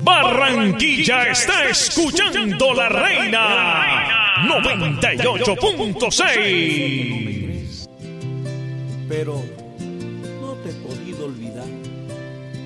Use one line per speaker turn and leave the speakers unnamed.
Barranquilla está escuchando La Reina 98.6.
Pero no te he podido olvidar.